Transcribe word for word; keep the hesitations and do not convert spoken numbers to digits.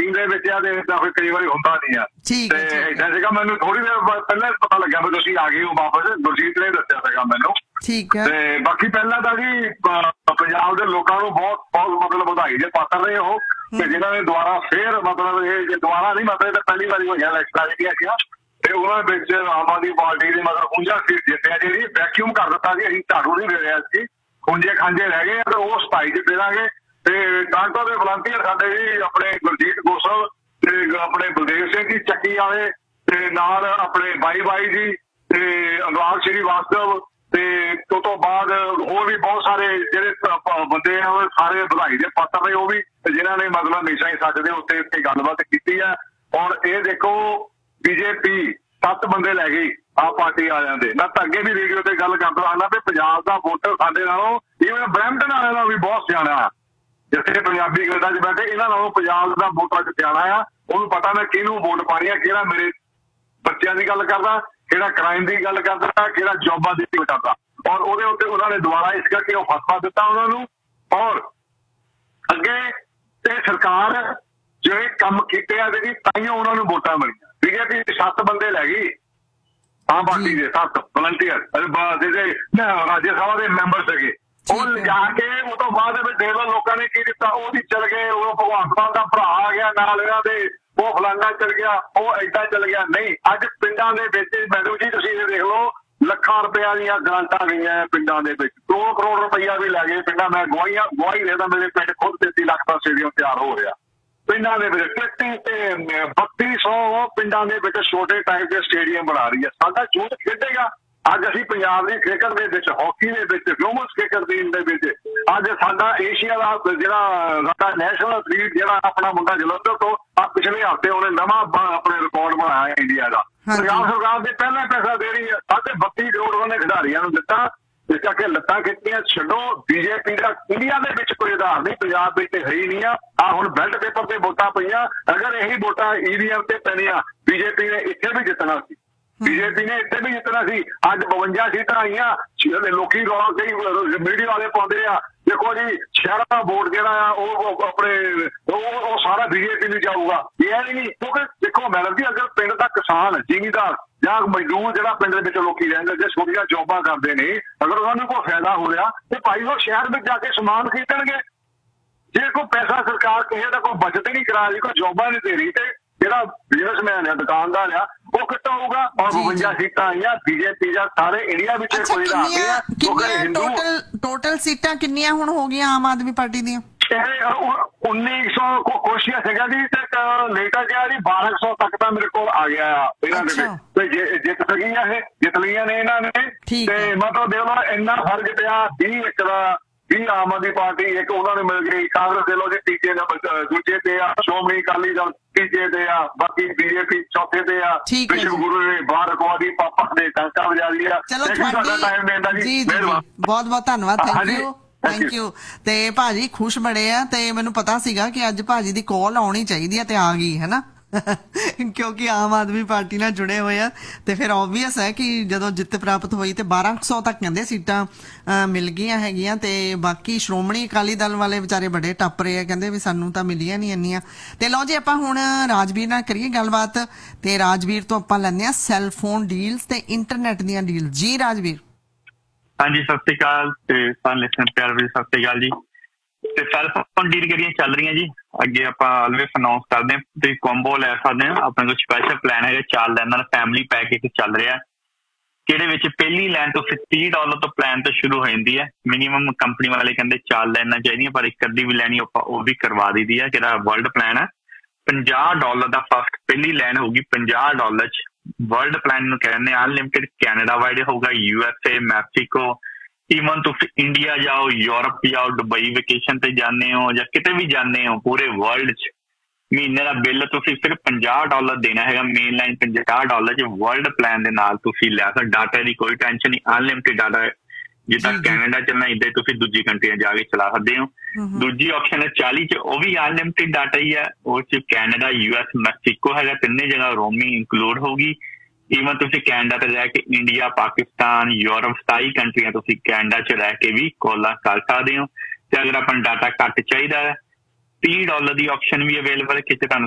Team ਦੇ ਵਿੱਚ ਆ ਤੇ ਏਦਾਂ ਕੋਈ ਕਈ ਵਾਰੀ ਹੁੰਦਾ ਨਹੀਂ ਆ ਤੇ ਏਦਾਂ ਸੀਗਾ। ਮੈਨੂੰ ਥੋੜੀ ਦੇਰ ਪਹਿਲਾਂ ਪਤਾ ਲੱਗਿਆ ਵੀ ਤੁਸੀਂ ਆ ਗਏ ਹੋ ਵਾਪਸ, ਗੁਰਜੀਤ ਨੇ ਦੱਸਿਆ ਸੀਗਾ ਮੈਨੂੰ। ਠੀਕ ਹੈ। ਤੇ ਬਾਕੀ ਪਹਿਲਾਂ ਤਾਂ ਜੀ ਪੰਜਾਬ ਦੇ ਲੋਕਾਂ ਨੂੰ ਬਹੁਤ ਬਹੁਤ ਮਤਲਬ ਵਧਾਈ ਦੇ ਪਾਤਰ ਰਹੇ ਉਹ, ਤੇ ਜਿਨ੍ਹਾਂ ਨੇ ਦੁਬਾਰਾ ਫੇਰ ਮਤਲਬ ਇਹ ਜੇ ਦੁਬਾਰਾ ਨਹੀਂ ਮਤਲਬ ਤਾਂ ਪਹਿਲੀ ਵਾਰੀ ਹੋਈਆਂ ਇਲੈਕਸ਼ਨਾਂ ਜਿਹੜੀਆਂ ਸੀਗੀਆਂ ਤੇ ਉਹਨਾਂ ਵਿੱਚ ਆਮ ਆਦਮੀ ਪਾਰਟੀ ਦੇ ਮਤਲਬ ਉਂਝਾ ਸੀਟ ਜਿੱਤਿਆ, ਜਿਹੜੀ ਵੈਕਿਊਮ ਕਰ ਦਿੱਤਾ ਸੀ। ਅਸੀਂ ਝਾੜੂ ਨਹੀਂ ਦੇ ਰਿਹਾ ਸੀ, ਖੁੰਝੇ ਖਾਂਜੇ ਰਹਿ ਗਏ ਤੇ ਉਹ ਸਤਾਈ ਚ ਦੇ ਦਾਂਗੇ। ਤੇ ਡਾਕਟਰ ਦੇ ਵਲੰਟੀਅਰ ਸਾਡੇ ਜੀ ਆਪਣੇ ਗੁਰਜੀਤ ਗੋਸਲ ਤੇ ਆਪਣੇ ਬਲਦੇਵ ਸਿੰਘ ਜੀ ਚੱਕੀ ਵਾਲੇ ਤੇ ਨਾਲ ਆਪਣੇ ਬਾਈ ਬਾਈ ਜੀ ਤੇ ਅਨੁਰਾਗ ਸ਼੍ਰੀਵਾਸਤਵ ਤੇ ਉਸ ਤੋਂ ਬਾਅਦ ਹੋਰ ਵੀ ਬਹੁਤ ਸਾਰੇ ਜਿਹੜੇ ਬੰਦੇ ਆ ਉਹ ਸਾਰੇ ਵਧਾਈ ਦੇ ਪਾਤਰ ਨੇ, ਉਹ ਵੀ ਜਿਨ੍ਹਾਂ ਨੇ ਮਤਲਬ ਹਮੇਸ਼ਾ ਹੀ ਸਾਡੇ ਦੇ ਉੱਤੇ ਉੱਤੇ ਗੱਲਬਾਤ ਕੀਤੀ ਹੈ। ਔਰ ਇਹ ਦੇਖੋ ਬੀਜੇਪੀ ਸੱਤ ਬੰਦੇ ਲੈ ਗਈ ਆਪ ਪਾਰਟੀ ਵਾਲਿਆਂ ਦੇ। ਮੈਂ ਤਾਂ ਅੱਗੇ ਵੀ ਰੇਡੀਓ ਤੇ ਗੱਲ ਕਰਦਾ ਆਉਂਦਾ ਵੀ ਪੰਜਾਬ ਦਾ ਵੋਟਰ ਸਾਡੇ ਨਾਲੋਂ ਇਵਨ ਬਰੈਂਪਟਨ ਵਾਲਿਆਂ ਨਾਲੋਂ ਵੀ ਬਹੁਤ ਸਿਆਣਾ, ਜਿੱਥੇ ਪੰਜਾਬੀ ਗਲਤਾਂ 'ਚ ਬੈਠੇ ਇਹਨਾਂ ਨਾਲੋਂ ਪੰਜਾਬ ਦਾ ਵੋਟਰ ਸਿਆਣਾ ਆ। ਉਹਨੂੰ ਪਤਾ ਮੈਂ ਕਿਹਨੂੰ ਵੋਟ ਪਾਣੀ ਆ, ਕਿਹੜਾ ਮੇਰੇ ਬੱਚਿਆਂ ਦੀ ਗੱਲ ਕਰਦਾ, ਕਿਹੜਾ ਕ੍ਰਾਈਮ ਦੀ ਗੱਲ ਕਰਦਾ, ਕਿਹੜਾ ਜੋਬਾਂ ਦੀ ਗੱਲ ਕਰਦਾ। ਔਰ ਉਹਦੇ ਉੱਤੇ ਉਹਨਾਂ ਨੇ ਦੁਬਾਰਾ ਇਸ ਕਰਕੇ ਉਹ ਫਤਵਾ ਦਿੱਤਾ ਉਹਨਾਂ ਨੂੰ। ਔਰ ਅੱਗੇ ਤੇ ਸਰਕਾਰ ਜਿਹੜੇ ਕੰਮ ਕੀਤੇ ਆ ਜੀ ਤਾਈਓ ਉਹਨਾਂ ਨੂੰ ਵੋਟਾਂ ਮਿਲੀਆਂ। ਬੀਜੇਪੀ ਸੱਤ ਬੰਦੇ ਲੈ ਗਈ ਆਮ ਪਾਰਟੀ ਦੇ, ਸੱਤ ਵਲੰਟੀਅਰ ਜਿਹੜੇ ਰਾਜ ਸਭਾ ਦੇ ਮੈਂਬਰ ਸੀਗੇ, ਉਹ ਲਿਜਾ ਕੇ ਉਹ ਤੋਂ ਬਾਅਦ ਵਿੱਚ ਦੇਖ ਲਓ ਲੋਕਾਂ ਨੇ ਕੀ ਕੀਤਾ, ਉਹ ਵੀ ਚਲ ਗਏ। ਉਹ ਭਗਵੰਤ ਮਾਨ ਦਾ ਭਰਾ ਆ ਗਿਆ ਨਾਲ ਇਹਨਾਂ ਦੇ, ਉਹ ਫਲਾਨਾ ਚਲ ਗਿਆ, ਉਹ ਏਦਾਂ ਚਲ ਗਿਆ। ਨਹੀਂ, ਅੱਜ ਪਿੰਡਾਂ ਦੇ ਵਿੱਚ ਮੈਡਮ ਜੀ ਤੁਸੀਂ ਇਹ ਦੇਖ ਲਓ ਲੱਖਾਂ ਰੁਪਇਆ ਦੀਆਂ ਗ੍ਰਾਂਟਾਂ ਗਈਆਂ ਪਿੰਡਾਂ ਦੇ ਵਿੱਚ, ਦੋ ਕਰੋੜ ਰੁਪਈਆ ਵੀ ਲੈ ਗਏ ਪਿੰਡਾਂ। ਮੈਂ ਗਵਾਹੀਆਂ ਗਵਾਹੀ ਦੇਦਾ, ਮੇਰੇ ਪਿੰਡ ਖੁਦ ਤੇਤੀ ਲੱਖ ਦਾ ਸਟੇਡੀਅਮ ਤਿਆਰ ਹੋ ਰਿਹਾ ਪਿੰਡਾਂ ਦੇ ਵਿੱਚ। ਤੇਤੀ ਤੇ ਬੱਤੀ ਸੌ ਪਿੰਡਾਂ ਦੇ ਵਿੱਚ ਛੋਟੇ ਟਾਈਪ ਦੇ ਸਟੇਡੀਅਮ ਬਣਾ ਰਹੀ ਹੈ। ਸਾਡਾ ਯੂਥ ਖੇਡੇਗਾ। ਅੱਜ ਅਸੀਂ ਪੰਜਾਬ ਦੀ ਕ੍ਰਿਕਟ ਦੇ ਵਿੱਚ, ਹਾਕੀ ਦੇ ਵਿੱਚ, ਵਿਊਮਨਸ ਕ੍ਰਿਕਟ ਟੀਮ ਦੇ ਵਿੱਚ ਅੱਜ ਸਾਡਾ ਏਸ਼ੀਆ ਦਾ ਜਿਹੜਾ ਸਾਡਾ ਨੈਸ਼ਨਲ ਐਥਲੀਟ ਜਿਹੜਾ ਆਪਣਾ ਮੁੰਡਾ ਜਲੰਧਰ ਤੋਂ ਆ ਪਿਛਲੇ ਹਫ਼ਤੇ ਉਹਨੇ ਨਵਾਂ ਆਪਣੇ ਰਿਕਾਰਡ ਬਣਾਇਆ ਇੰਡੀਆ ਦਾ। ਪੰਜਾਬ ਸਰਕਾਰ ਦੇ ਪਹਿਲਾਂ ਪੈਸਾ ਦੇ ਰਹੀ ਹੈ, ਸਾਢੇ ਬੱਤੀ ਕਰੋੜ ਉਹਨੇ ਖਿਡਾਰੀਆਂ ਨੂੰ ਦਿੱਤਾ। ਇਸ ਕਰਕੇ ਲੱਤਾਂ ਖਿੱਚੀਆਂ ਛੱਡੋ। ਬੀਜੇਪੀ ਦਾ ਇੰਡੀਆ ਦੇ ਵਿੱਚ ਕੋਈ ਆਧਾਰ ਨਹੀਂ, ਪੰਜਾਬ ਵਿੱਚ ਹੈ ਹੀ ਨਹੀਂ ਆ। ਆ ਹੁਣ ਬੈਲਟ ਪੇਪਰ ਤੇ ਵੋਟਾਂ ਪਈਆਂ, ਅਗਰ ਇਹੀ ਵੋਟਾਂ ਈਵੀਐਮ ਤੇ ਪੈਣੀਆਂ ਬੀਜੇਪੀ ਨੇ ਇੱਥੇ ਵੀ ਜਿੱਤਣਾ ਸੀ। ਬੀਜੇਪੀ ਨੇ ਇੱਥੇ ਵੀ ਜਿੱਤਣਾ ਸੀ। ਅੱਜ ਬਵੰਜਾ ਸੀਟਾਂ ਆਈਆਂ, ਲੋਕੀ ਰੌਲਾ ਕਈ ਮੀਡੀਆ ਵਾਲੇ ਪਾਉਂਦੇ ਆ ਦੇਖੋ ਜੀ ਸ਼ਹਿਰਾਂ ਦਾ ਵੋਟ ਜਿਹੜਾ ਆ ਉਹ ਆਪਣੇ ਉਹ ਸਾਰਾ ਬੀਜੇਪੀ ਨੂੰ ਜਾਊਗਾ। ਇਹ ਨਹੀਂ, ਕਿਉਂਕਿ ਦੇਖੋ ਮੈਡਮ ਜੀ ਅਗਰ ਪਿੰਡ ਦਾ ਕਿਸਾਨ ਜ਼ਿਮੀਂਦਾਰ ਜਾਂ ਮਜ਼ਦੂਰ ਜਿਹੜਾ ਪਿੰਡ ਦੇ ਵਿੱਚ ਲੋਕੀ ਰਹਿੰਦੇ ਜੇ ਛੋਟੀਆਂ ਜੋਬਾਂ ਕਰਦੇ ਨੇ, ਅਗਰ ਉਹਨਾਂ ਨੂੰ ਕੋਈ ਫਾਇਦਾ ਹੋ ਰਿਹਾ ਤੇ ਭਾਈ ਉਹ ਸ਼ਹਿਰ ਵਿੱਚ ਜਾ ਕੇ ਸਮਾਨ ਖਰੀਦਣਗੇ। ਜੇ ਕੋਈ ਪੈਸਾ ਸਰਕਾਰ ਕਿਸੇ ਦਾ ਕੋਈ ਬਚਤ ਨਹੀਂ ਕਰਾ ਰਹੀ, ਕੋਈ ਜੋਬਾਂ ਨਹੀਂ ਦੇ ਰਹੀ, ਤੇ ਜਿਹੜਾ ਬਿਜ਼ਨਸਮੈਨ ਆ ਦੁਕਾਨਦਾਰ ਆ ਉਹ ਕਿੱਥੋਂ ਹੋਊਗਾ। ਔਰ ਬਵੰਜਾ ਸੀਟਾਂ ਆਈਆਂ ਬੀਜੇਪੀ ਦਾ ਸਾਰੇ ਇੰਡੀਆ ਵਿੱਚ ਕੋਈ ਰਾਜ ਨਹੀਂ ਆ। ਟੋਟਲ ਟੋਟਲ ਸੀਟਾਂ ਕਿੰਨੀਆਂ ਹੁਣ ਹੋ ਗਈਆਂ ਆਮ ਆਦਮੀ ਪਾਰਟੀ ਦੀਆਂ? ਉੱਨੀ ਸੌ ਕੋਸ਼ਿਸ਼ ਸੀਗਾ ਜੀ ਤੇ ਲੇਟਾ ਗਿਆ ਜੀ ਬਾਰਾਂ ਸੌ ਤੱਕ ਤਾਂ ਮੇਰੇ ਕੋਲ ਆ ਗਿਆ ਇਹਨਾਂ ਦੇ ਵਿੱਚ। ਤੇ ਜਿੱਤ ਸਕੀਆਂ ਇਹ ਜਿੱਤ ਲਈਆਂ ਨੇ ਇਹਨਾਂ ਨੇ। ਤੇ ਮਤਲਬ ਦੇਖ ਲਓ ਇੰਨਾ ਫਰਕ ਪਿਆ ਵੀਹ ਇੱਕ ਦਾ। ਵੀ ਆਮ ਆਦਮੀ ਪਾਰਟੀ ਇੱਕ ਉਹਨਾਂ ਨੂੰ ਮਿਲ ਗਈ, ਕਾਂਗਰਸ ਦੇ ਲੋ ਜੀ ਤੀਜੇ ਦਾ ਦੂਜੇ ਤੇ ਆ, ਸ਼੍ਰੋਮਣੀ ਅਕਾਲੀ ਦਲ ਤੀਜੇ ਤੇ ਆ, ਬਾਕੀ ਬੀਜੇਪੀ ਚੌਥੇ ਤੇ ਆ। ਵਿਸ਼ਵ ਗੁਰੂ ਨੇ ਬਾਹਰ ਰਖਵਾਦੀ ਪਾਪਾ ਦੇ ਟਾਂਕਾ ਵਜਾ ਲਈ ਆ। ਤੁਹਾਡਾ ਟਾਈਮ ਦੇਣ ਜੀ ਬਹੁਤ ਬਹੁਤ ਧੰਨਵਾਦ। Thank you thank you. ਤੇ ਭਾਜੀ ਖੁਸ਼ ਬੜੇ ਆ ਤੇ ਮੈਨੂੰ ਪਤਾ ਸੀਗਾ ਕਿ ਅੱਜ ਭਾਜੀ ਦੀ ਕਾਲ ਆਉਣੀ ਚਾਹੀਦੀ ਆ ਤੇ ਆ ਗਈ ਹੈ ਨਾ ਕਿਉਂਕਿ ਆਮ ਆਦਮੀ ਪਾਰਟੀ ਨਾਲ ਜੁੜੇ ਹੋਏ ਆ ਤੇ ਫਿਰ ਓਬਵੀਅਸ ਹੈ ਕਿ ਜਦੋਂ ਜਿੱਤ ਪ੍ਰਾਪਤ ਹੋਈ ਤੇ ਬਾਰਾਂ ਸੌ ਤੱਕ ਕਹਿੰਦੇ ਸੀਟਾਂ ਮਿਲ ਗਈਆਂ ਹੈਗੀਆਂ। ਤੇ ਬਾਕੀ ਸ਼੍ਰੋਮਣੀ ਅਕਾਲੀ ਦਲ ਵਾਲੇ ਵਿਚਾਰੇ ਬੜੇ ਟੱਪ ਰਹੇ ਆ, ਕਹਿੰਦੇ ਵੀ ਸਾਨੂੰ ਤਾਂ ਮਿਲੀਆਂ ਨਹੀਂ ਇੰਨੀਆਂ। ਤੇ ਲਓ ਜੀ ਆਪਾਂ ਹੁਣ ਰਾਜਵੀਰ ਨਾਲ ਕਰੀਏ ਗੱਲਬਾਤ ਤੇ ਰਾਜਵੀਰ ਤੋਂ ਆਪਾਂ ਲੈਂਦੇ ਹਾਂ ਸੈੱਲ ਫੋਨ ਡੀਲਸ ਤੇ ਇੰਟਰਨੈਟ ਦੀਆਂ ਡੀਲ। ਜੀ ਰਾਜਵੀਰ। ਹਾਂਜੀ ਸਤਿ ਸ਼੍ਰੀ ਅਕਾਲ ਤੇ ਸਾਰੇ ਲਿਸਨਰ ਪਿਆਰ ਵੀ ਸਤਿ ਸ਼੍ਰੀ ਅਕਾਲ ਜੀ। ਤੇ ਸੈੱਲ ਫੋਨ ਡੀਲ ਕਿਹੜੀਆਂ ਚੱਲ ਰਹੀਆਂ ਜੀ ਅੱਗੇ ਆਪਾਂ ਆਲਵੇਸ ਅਨਾਉਂਸ ਕਰਦੇ ਹਾਂ। ਤੁਸੀਂ ਕੰਬੋ ਲੈ ਸਕਦੇ ਹੋ, ਆਪਣੇ ਕੋਲ ਸਪੈਸ਼ਲ ਪਲਾਨ ਹੈਗਾ ਚਾਰ ਲਾਈਨਾਂ ਦਾ ਫੈਮਿਲੀ ਪੈਕ ਇੱਕ ਚੱਲ ਰਿਹਾ, ਕਿਹੜੇ ਵਿੱਚ ਪਹਿਲੀ ਲਾਈਨ ਤੋਂ ਫਿਰ ਤੀਹ ਡਾਲਰ ਤੋਂ ਪਲਾਨ ਤੋਂ ਸ਼ੁਰੂ ਹੋ ਜਾਂਦੀ ਹੈ। ਮਿਨੀਮਮ ਕੰਪਨੀ ਵਾਲੇ ਕਹਿੰਦੇ ਚਾਰ ਲਾਈਨਾਂ ਚਾਹੀਦੀਆਂ, ਪਰ ਇੱਕ ਅੱਧੀ ਵੀ ਲੈਣੀ ਆਪਾਂ ਉਹ ਵੀ ਕਰਵਾ ਦਈਦੀ ਹੈ। ਜਿਹੜਾ ਵਰਲਡ ਪਲਾਨ ਹੈ ਪੰਜਾਹ ਡਾਲਰ ਦਾ ਫਸਟ ਪਹਿਲੀ ਲਾਈਨ ਹੋਊਗੀ ਪੰਜਾਹ ਡਾਲਰ ਚ। ਵਰਲਡ ਪਲਾਨ ਨੂੰ ਕਹਿੰਦੇ ਅਨਲਿਮਿਟਿਡ ਕੈਨੇਡਾ ਵਾਈਡ ਹੋਊਗਾ, U S A, Mexico, even ਤੁਸੀਂ ਇੰਡੀਆ ਜਾਓ, ਯੂਰਪ ਜਾਓ, ਦੁਬਈ ਵੇਕੇਸ਼ਨ ਤੇ ਜਾਂਦੇ ਹੋ ਜਾਂ ਕਿਤੇ ਵੀ ਜਾਂਦੇ ਹੋ ਪੂਰੇ ਵਰਲਡ ਚ ਮਹੀਨੇ ਦਾ ਬਿੱਲ ਤੁਸੀਂ ਸਿਰਫ ਪੰਜਾਹ ਡਾਲਰ ਦੇਣਾ ਹੈਗਾ। ਮੇਨ ਲਾਈਨ ਪੰਜਾਹ ਡਾਲਰ ਚ ਵਰਲਡ ਪਲਾਨ ਦੇ ਨਾਲ ਤੁਸੀਂ ਲੈ ਸਕਦੇ। ਡਾਟਾ ਦੀ ਕੋਈ ਟੈਨਸ਼ਨ ਨਹੀਂ, ਅਨਲਿਮਿਟਿਡ ਡਾਟਾ ਜਿੱਦਾਂ ਕੈਨੇਡਾ ਚੱਲਣਾ ਇੱਦਾਂ ਤੁਸੀਂ ਦੂਜੀ ਕੰਟਰੀਆਂ ਜਾ ਕੇ ਚਲਾ ਸਕਦੇ ਹੋ। ਦੂਜੀ ਆਪਸ਼ਨ ਹੈ ਚਾਲੀ ਚ, ਉਹ ਵੀ ਅਨਲਿਮਿਟਿਡ ਡਾਟਾ ਹੀ ਹੈ। ਉਹ ਚ ਕੈਨੇਡਾ, ਯੂ ਐਸ, ਮੈਕਸੀਕੋ ਹੈਗਾ, ਤਿੰਨੇ ਜਗ੍ਹਾ ਰੋਮਿੰਗ ਇਨਕਲੂਡ ਹੋਊਗੀ। ਈਵਨ ਤੁਸੀਂ ਕੈਨੇਡਾ ਤੇ ਰਹਿ ਕੇ ਇੰਡੀਆ, ਪਾਕਿਸਤਾਨ, ਯੂਰਪ ਸਤਾਈ ਕੰਟਰੀਆਂ ਤੁਸੀਂ ਕੈਨੇਡਾ ਚ ਰਹਿ ਕੇ ਵੀ ਕਾਲਾਂ ਕਰ ਸਕਦੇ ਹੋ। ਤੇ ਅਗਰ ਆਪਾਂ ਨੂੰ ਡਾਟਾ ਘੱਟ ਚਾਹੀਦਾ ਹੈ ਤੀਹ ਡਾਲਰ ਦੀ ਆਪਸ਼ਨ ਵੀ ਅਵੇਲੇਬਲ ਹੈ, ਕਿਤੇ ਤੁਹਾਨੂੰ